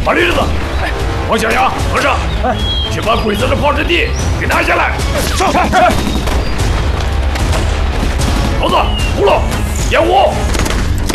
把驴子，王小阳、和尚，去把鬼子的炮阵地给拿下来。上！猴子、葫芦、烟雾。